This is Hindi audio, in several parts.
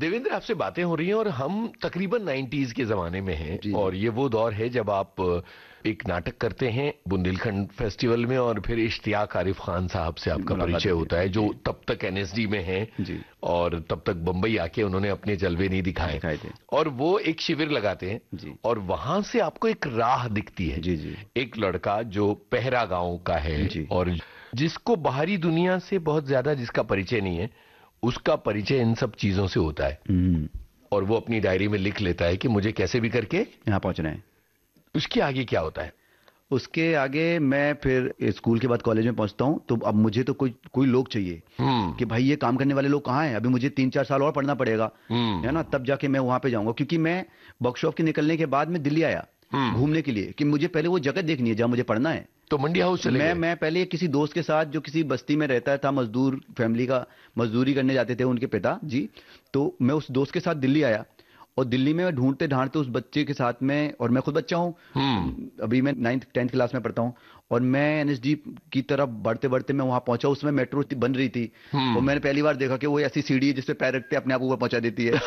देवेंद्र, आपसे बातें हो रही हैं और हम तकरीबन 90s के जमाने में हैं। जी। और ये वो दौर है जब आप एक नाटक करते हैं बुंदेलखंड फेस्टिवल में और फिर इश्तियाक आरिफ खान साहब से आपका परिचय होता है, जो तब तक एनएसडी में हैं जी। और तब तक बंबई आके उन्होंने अपने जलवे नहीं दिखाए थे। और वो एक शिविर लगाते हैं जी। और वहां से आपको एक राह दिखती है। जी जी। एक लड़का जो पहरा गांव का है जी। और जिसको बाहरी दुनिया से बहुत ज्यादा जिसका परिचय नहीं है, उसका परिचय इन सब चीजों से होता है। और वो अपनी डायरी में लिख लेता है कि मुझे कैसे भी करके यहाँ पहुंचना है। उसके आगे क्या होता है? उसके आगे मैं फिर स्कूल के बाद कॉलेज में पहुंचता हूं, तो अब मुझे तो कोई लोग चाहिए कि भाई ये काम करने वाले लोग कहाँ हैं। अभी मुझे 3-4 साल और पढ़ना पड़ेगा, है ना, तब जाके मैं वहां पे जाऊंगा। क्योंकि मैं वर्कशॉप के निकलने के बाद मैं दिल्ली आया घूमने के लिए कि मुझे पहले वो जगह देखनी है जहां मुझे पढ़ना है। तो मंडी हाउस चले गए? मैं पहले किसी दोस्त के साथ जो किसी बस्ती में रहता था, मजदूर फैमिली का, मजदूरी करने जाते थे उनके पिता जी, तो मैं उस दोस्त के साथ दिल्ली आया। और दिल्ली में ढूंढते ढांढते उस बच्चे के साथ में, और मैं खुद बच्चा हूँ, अभी मैं 9th 10th क्लास में पढ़ता हूँ, और मैं एनएसडी की तरफ बढ़ते बढ़ते मैं वहां पहुंचा। उसमें मेट्रो बन रही थी और मैंने पहली बार देखा कि वो ऐसी सीढ़ी है जिसपे पैर रखते अपने आप ऊपर पहुंचा देती है।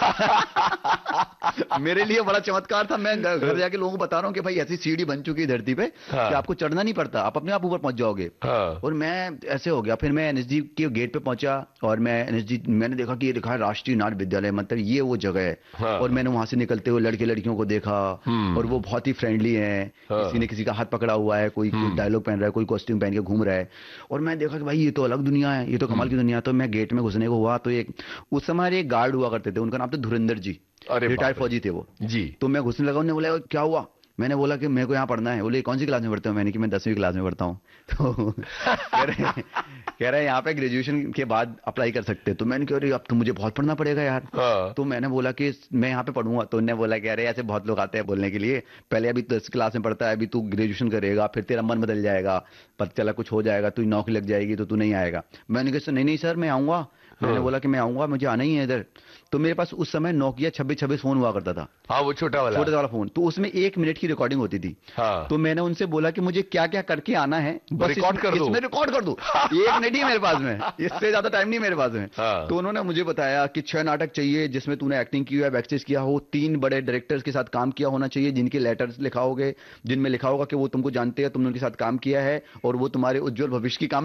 मेरे लिए बड़ा चमत्कार था। मैं घर जाके लोगों को बता रहा हूँ कि भाई ऐसी सीढ़ी बन चुकी है धरती पे कि आपको चढ़ना नहीं पड़ता, आप अपने आप ऊपर पहुंच जाओगे। और मैं ऐसे हो गया। फिर मैं एनएसडी के गेट पे पहुंचा और मैंने देखा कि ये लिखा है राष्ट्रीय नाट्य विद्यालय, मतलब ये वो जगह है। और मैंने वहां से निकलते हुए लड़के लड़कियों को देखा और वो बहुत ही फ्रेंडली हैं। किसी ने किसी का हाथ पकड़ा हुआ है, कोई डायलॉग पहन रहा है, कोई कॉस्ट्यूम पहन के घूम रहा है। और मैं देखा कि भाई ये तो अलग दुनिया है, ये तो कमाल की दुनिया है। तो मैं गेट में घुसने को हुआ तो उस समय एक गार्ड हुआ करते थे, उनका नाम था धुरंधर जी, रिटायर्ड फौजी थे वो जी। तो मैं घुसने लगा, उन्होंने बोला क्या हुआ? मैंने बोला कि मेरे को यहाँ पढ़ना है। बोले कौन सी क्लास में पढ़ते हो? मैंने कि मैं 10वीं क्लास में पढ़ता हूँ। तो कह रहे यहाँ पे ग्रेजुएशन के बाद अप्लाई कर सकते हैं। तो मैंने कहा अब तो मुझे बहुत पढ़ना पड़ेगा यार। तो मैंने बोला कि मैं यहाँ पे पढ़ूंगा। तो उन्होंने बोला कि अरे ऐसे बहुत लोग आते हैं बोलने के लिए, पहले अभी 10 क्लास में पढ़ता है, अभी तू ग्रेजुएशन करेगा, फिर तेरा मन बदल जाएगा, पता चला कुछ हो जाएगा, तू नौकरी लग जाएगी तो तू नहीं आएगा। मैंने कहा नहीं सर मैं आऊंगा। मैंने बोला कि मैं आऊंगा, मुझे आना ही है इधर। तो मेरे पास उस समय नोकिया 2626 फोन हुआ करता था। हाँ, वो छोटा वाला फोन। तो उसमें 1 मिनट की रिकॉर्डिंग होती थी। तो मैंने उनसे बोला कि मुझे क्या क्या करके आना है, बस रिकॉर्ड कर दो, इसमें रिकॉर्ड कर दो। 1 मिनट ही मेरे पास में, इससे ज्यादा टाइम नहीं मेरे पास में। तो उन्होंने मुझे बताया कि 6 नाटक चाहिए जिसमें तूने एक्टिंग की है, बैकस्टेज किया हो, 3 बड़े डायरेक्टर्स के साथ काम किया होना चाहिए जिनके लेटर्स लिखा होगे, जिनमें लिखा होगा कि वो तुमको जानते हैं, तुमने उनके साथ काम किया है और वो तुम्हारे उज्जवल भविष्य की काम